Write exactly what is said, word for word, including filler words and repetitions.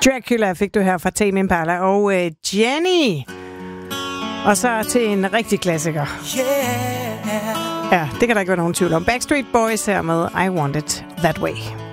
Dracula fik du her fra Tame Impala og øh, Jenny. Og så til en rigtig klassiker. Yeah. Ja, det kan der ikke være nogen tvivl om. Backstreet Boys her med I Want It That Way.